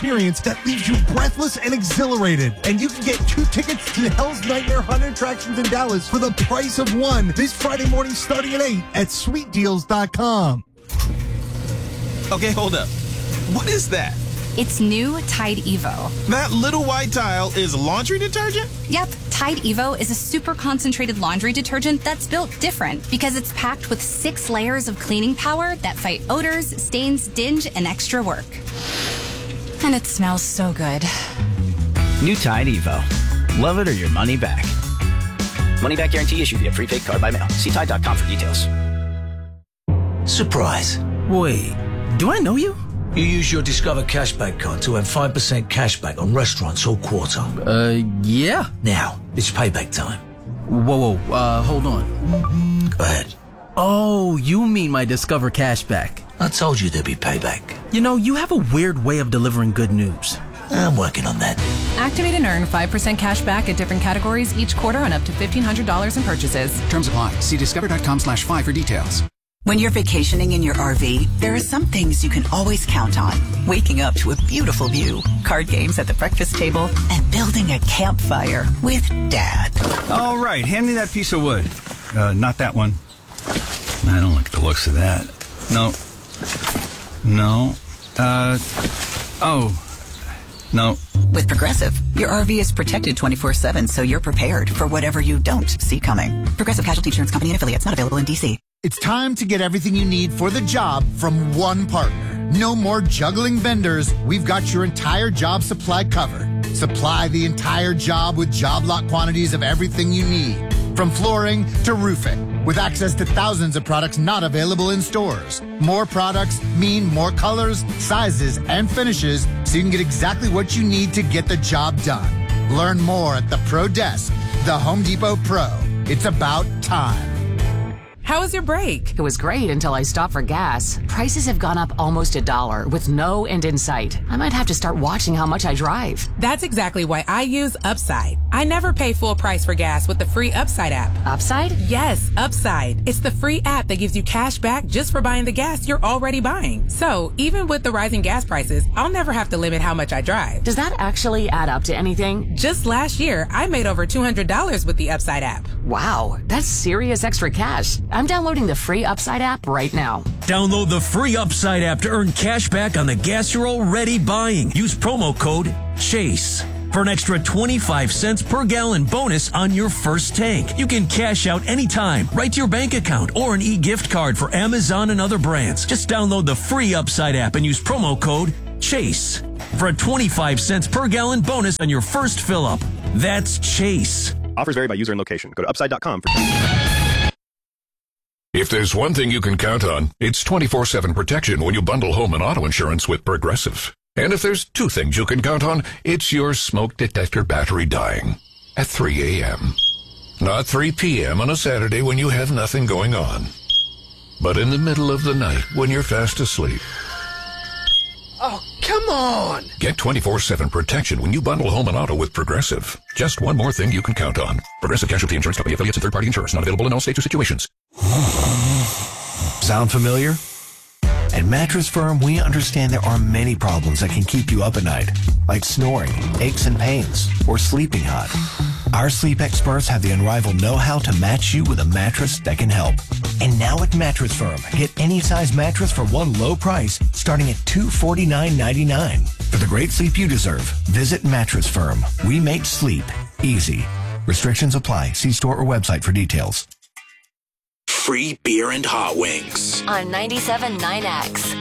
experience that leaves you breathless and exhilarated. And you can get 2 tickets to Hell's Nightmare Haunted Attractions in Dallas for the price of 1 this Friday morning starting at 8 at sweetdeals.com. Okay, hold up. What is that? It's new Tide Evo. That little white tile is laundry detergent? Yep, Tide Evo is a super concentrated laundry detergent that's built different because it's packed with 6 layers of cleaning power that fight odors, stains, dinge, and extra work. And it smells so good. New Tide Evo. Love it or your money back. Money back guarantee issued via prepaid card by mail. See Tide.com for details. Surprise. Wait, do I know you? You use your Discover Cashback card to earn 5% cashback on restaurants all quarter. Yeah. Now, it's payback time. Whoa, hold on. Go ahead. Oh, you mean my Discover Cashback. I told you there'd be payback. You know, you have a weird way of delivering good news. I'm working on that. Activate and earn 5% cash back at different categories each quarter on up to $1,500 in purchases. Terms apply. See discover.com/5 for details. When you're vacationing in your RV, there are some things you can always count on. Waking up to a beautiful view, card games at the breakfast table, and building a campfire with Dad. All right, hand me that piece of wood. Not that one. I don't like the looks of that. No. No. With Progressive, your RV is protected 24/7, so you're prepared for whatever you don't see coming. Progressive Casualty Insurance Company and Affiliates, not available in D.C. It's time to get everything you need for the job from one partner. No more juggling vendors. We've got your entire job supply covered. Supply the entire job with job lot quantities of everything you need, from flooring to roofing, with access to thousands of products not available in stores. More products mean more colors, sizes, and finishes, so you can get exactly what you need to get the job done. Learn more at the Pro Desk, the Home Depot Pro. It's about time. How was your break? It was great until I stopped for gas. Prices have gone up almost $1 with no end in sight. I might have to start watching how much I drive. That's exactly why I use Upside. I never pay full price for gas with the free Upside app. Upside? Yes, Upside. It's the free app that gives you cash back just for buying the gas you're already buying. So even with the rising gas prices, I'll never have to limit how much I drive. Does that actually add up to anything? Just last year, I made over $200 with the Upside app. Wow, that's serious extra cash. I'm downloading the free Upside app right now. Download the free Upside app to earn cash back on the gas you're already buying. Use promo code CHASE for an extra 25 cents per gallon bonus on your first tank. You can cash out anytime, right to your bank account, or an e-gift card for Amazon and other brands. Just download the free Upside app and use promo code CHASE for a 25 cents per gallon bonus on your first fill-up. That's CHASE. Offers vary by user and location. Go to upside.com. If there's one thing you can count on, it's 24/7 protection when you bundle home and auto insurance with Progressive. And if there's two things you can count on, it's your smoke detector battery dying at 3 a.m. Not 3 p.m. on a Saturday when you have nothing going on, but in the middle of the night when you're fast asleep. Oh, come on! Get 24/7 protection when you bundle home and auto with Progressive. Just one more thing you can count on. Progressive Casualty Insurance Company, affiliates, and third-party insurers. Not available in all states or situations. Sound familiar? At Mattress Firm, we understand there are many problems that can keep you up at night, like snoring, aches and pains, or sleeping hot. Our sleep experts have the unrivaled know-how to match you with a mattress that can help. And now at Mattress Firm, get any size mattress for one low price, starting at $249.99. For the great sleep you deserve, visit Mattress Firm. We make sleep easy. Restrictions apply. See store or website for details. Free beer and hot wings on 97.9X.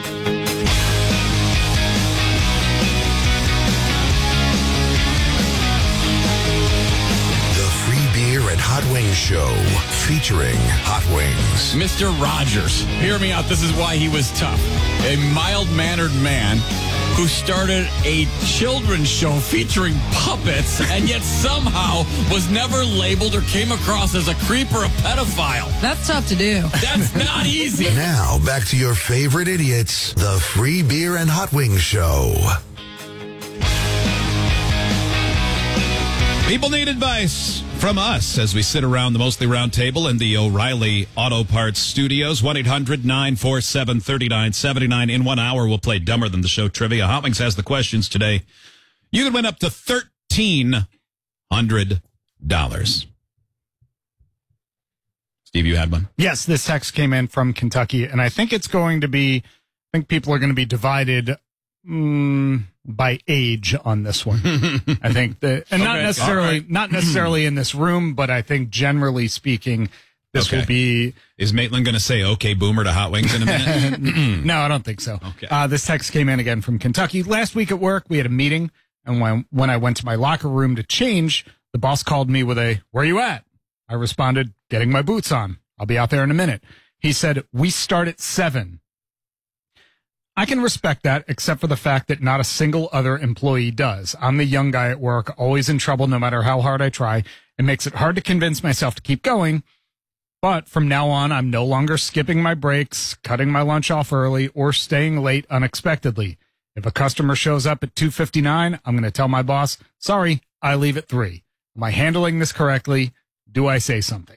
Beer and Hot Wings Show, featuring Hot Wings. Mr. Rogers, hear me out. This is why he was tough. A mild-mannered man who started a children's show featuring puppets and yet somehow was never labeled or came across as a creep or a pedophile. That's tough to do. That's not easy. Now, back to your favorite idiots, the Free Beer and Hot Wings Show. People need advice. from us as we sit around the Mostly Round Table in the O'Reilly Auto Parts Studios. 1-800-947-3979. In 1 hour, we'll play Dumber Than the Show trivia. Hot Wings has the questions today. You can win up to $1,300. Steve, you had one? Yes, this text came in from Kentucky, and I think it's going to be, I think people are going to be divided by age on this one. I think that, and not necessarily in this room, but I think generally speaking, this will be. Is Maitland going to say "Okay, Boomer" to Hot Wings in a minute? No, I don't think so. Okay. This text came in again from Kentucky. Last week at work, we had a meeting, and when I went to my locker room to change, the boss called me with a "Where you at?" I responded, "Getting my boots on. I'll be out there in a minute." He said, "We start at 7. I can respect that, except for the fact that not a single other employee does. I'm the young guy at work, always in trouble no matter how hard I try. It makes it hard to convince myself to keep going. But from now on, I'm no longer skipping my breaks, cutting my lunch off early, or staying late unexpectedly. If a customer shows up at 2:59, I'm going to tell my boss, sorry, I leave at 3. Am I handling this correctly? Do I say something?"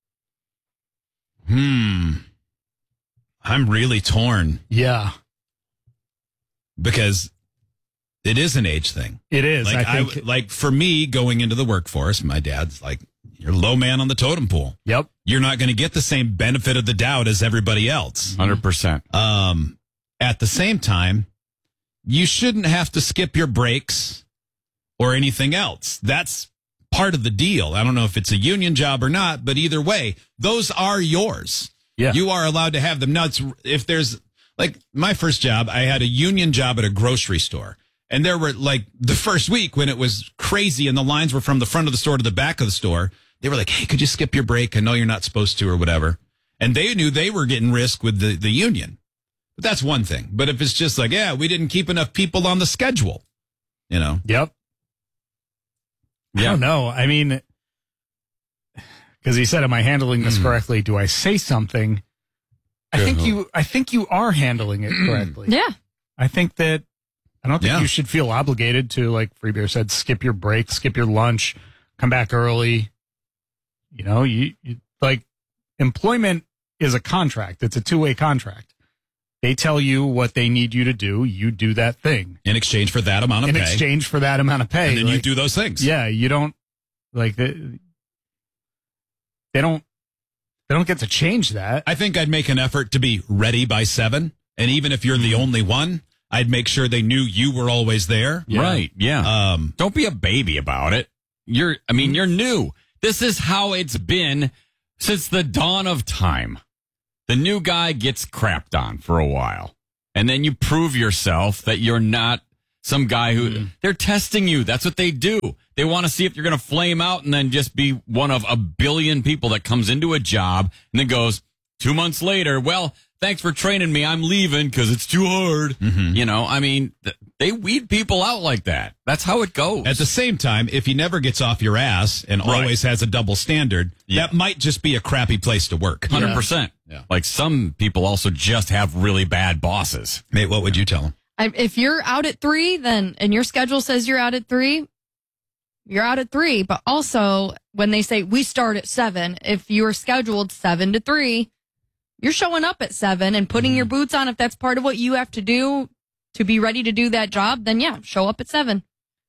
I'm really torn. Yeah. Because it is an age thing. It is. Like, I think, like for me, going into the workforce, my dad's like, you're low man on the totem pole. Yep. You're not going to get the same benefit of the doubt as everybody else. 100%. At the same time, you shouldn't have to skip your breaks or anything else. That's part of the deal. I don't know if it's a union job or not, but either way, those are yours. Yeah. You are allowed to have them. Now, if there's, like, my first job, I had a union job at a grocery store. And there were, like, the first week when it was crazy and the lines were from the front of the store to the back of the store, they were like, hey, could you skip your break? I know you're not supposed to or whatever. And they knew they were getting risk with the union. But that's one thing. But if it's just like, yeah, we didn't keep enough people on the schedule, you know. Yep. I don't know. I mean, because he said, am I handling this correctly? Do I say something? I think you are handling it correctly. Yeah. I think that, I don't think you should feel obligated to, like Free Beer said, skip your break, skip your lunch, come back early. You know, you like, employment is a contract. It's a two-way contract. They tell you what they need you to do. You do that thing. In exchange for that amount of pay. In exchange for that amount of pay. And then like, you do those things. Yeah, you don't, like, they don't get to change that. I think I'd make an effort to be ready by 7. And even if you're the only one, I'd make sure they knew you were always there. Yeah. Right. Yeah. Don't be a baby about it. You're new. This is how it's been since the dawn of time. The new guy gets crapped on for a while. And then you prove yourself that you're not some guy who they're testing you. That's what they do. They want to see if you're going to flame out and then just be one of a billion people that comes into a job and then goes 2 months later, well, thanks for training me. I'm leaving because it's too hard. You know, I mean, they weed people out like that. That's how it goes. At the same time, if he never gets off your ass and always has a double standard, that might just be a crappy place to work. 100%. Yeah. Like some people also just have really bad bosses. Mate, what would you tell them? If you're out at 3, then, and your schedule says you're out at 3, you're out at 3. But also, when they say we start at 7, if you're scheduled 7 to 3, you're showing up at 7 and putting your boots on. If that's part of what you have to do to be ready to do that job, then yeah, show up at 7.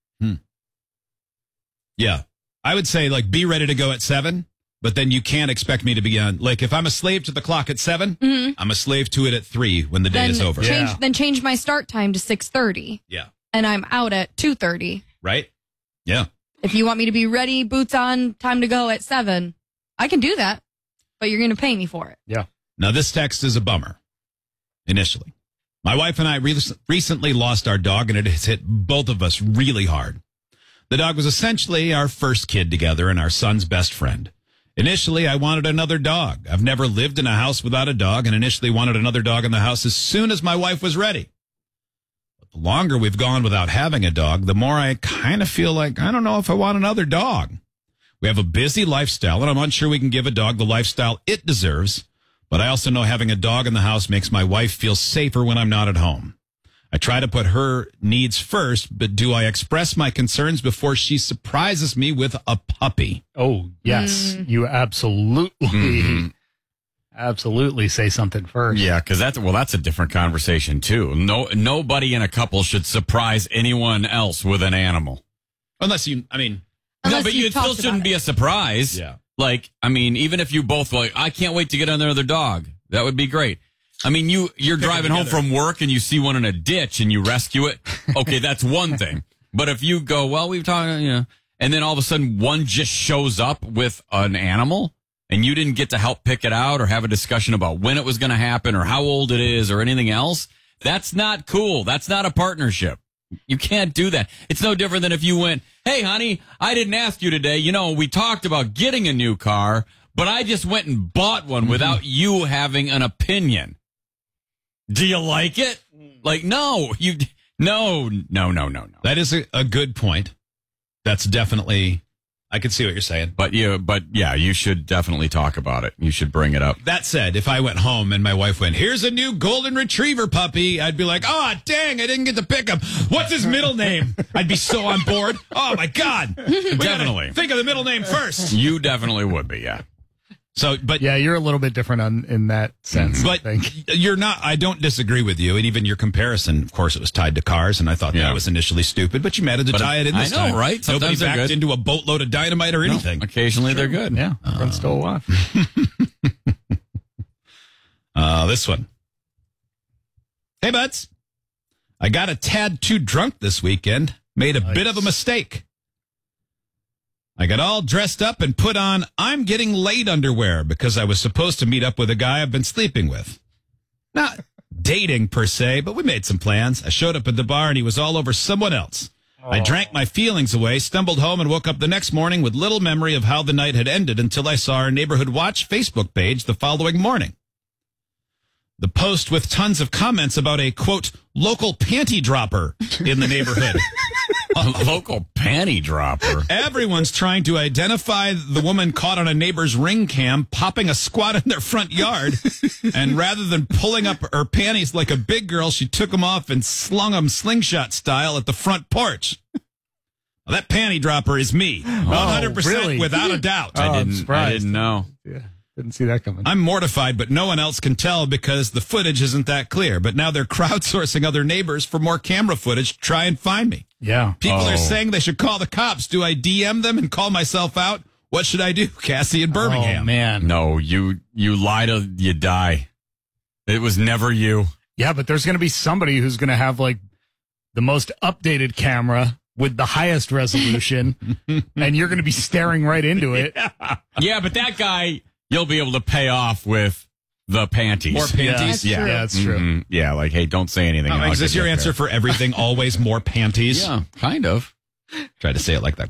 Yeah. I would say, like, be ready to go at 7, but then you can't expect me to be on. Like, if I'm a slave to the clock at 7, I'm a slave to it at 3 when the day is over. Then change my start time to 6:30. Yeah. And I'm out at 2:30. Right? Yeah. If you want me to be ready, boots on, time to go at 7, I can do that, but you're going to pay me for it. Yeah. Now, this text is a bummer, initially. My wife and I recently lost our dog, and it has hit both of us really hard. The dog was essentially our first kid together and our son's best friend. Initially, I wanted another dog. I've never lived in a house without a dog, and initially wanted another dog in the house as soon as my wife was ready. But the longer we've gone without having a dog, the more I kind of feel like I don't know if I want another dog. We have a busy lifestyle, and I'm unsure we can give a dog the lifestyle it deserves. But I also know having a dog in the house makes my wife feel safer when I'm not at home. I try to put her needs first, but do I express my concerns before she surprises me with a puppy? Oh, yes. You absolutely, absolutely say something first. Yeah, because that's a different conversation too. Nobody in a couple should surprise anyone else with an animal. Unless no, but it still shouldn't be a surprise. Yeah. Like, I mean, even if you both like, I can't wait to get another dog. That would be great. I mean, you're driving home from work and you see one in a ditch and you rescue it. Okay, that's one thing. But if you go, well, we've talked, and then all of a sudden one just shows up with an animal and you didn't get to help pick it out or have a discussion about when it was going to happen or how old it is or anything else, that's not cool. That's not a partnership. You can't do that. It's no different than if you went, hey, honey, I didn't ask you today. We talked about getting a new car, but I just went and bought one without you having an opinion. Do you like it? Like, no. That is a good point. That's definitely, I can see what you're saying. But yeah, you should definitely talk about it. You should bring it up. That said, if I went home and my wife went, here's a new golden retriever puppy, I'd be like, oh, dang, I didn't get to pick him. What's his middle name? I'd be so on board. Oh, my God. Definitely. Think of the middle name first. You definitely would be, yeah. So, but yeah, you're a little bit different in that sense. But you're not. I don't disagree with you, and even your comparison. Of course, it was tied to cars, and I thought that was initially stupid. But you managed to tie it in this time. I know, right? Nobody backed into a boatload of dynamite or anything. Occasionally, they're good. Yeah, friends still alive. This one. Hey, buds. I got a tad too drunk this weekend. Made a bit of a mistake. I got all dressed up and put on I'm getting laid underwear because I was supposed to meet up with a guy I've been sleeping with. Not dating per se, but we made some plans. I showed up at the bar and he was all over someone else. I drank my feelings away, stumbled home, and woke up the next morning with little memory of how the night had ended until I saw our Neighborhood Watch Facebook page the following morning. The post with tons of comments about a, quote, local panty dropper in the neighborhood. A local panty dropper. Everyone's trying to identify the woman caught on a neighbor's ring cam popping a squat in their front yard. And rather than pulling up her panties like a big girl, she took them off and slung them slingshot style at the front porch. Well, that panty dropper is me. 100% really? Without a doubt. I didn't know. Yeah. Didn't see that coming. I'm mortified, but no one else can tell because the footage isn't that clear. But now they're crowdsourcing other neighbors for more camera footage to try and find me. Yeah. People are saying they should call the cops. Do I DM them and call myself out? What should I do? Cassie in Birmingham. Oh, man. No, you lie till you die. It was never you. Yeah, but there's going to be somebody who's going to have like the most updated camera with the highest resolution, and you're going to be staring right into it. Yeah, but that guy, you'll be able to pay off with the panties. More panties? Yeah, that's true. Mm-hmm. Yeah, like, hey, don't say anything. Is this your answer for everything? Always more panties? Yeah, kind of. Try to say it like that.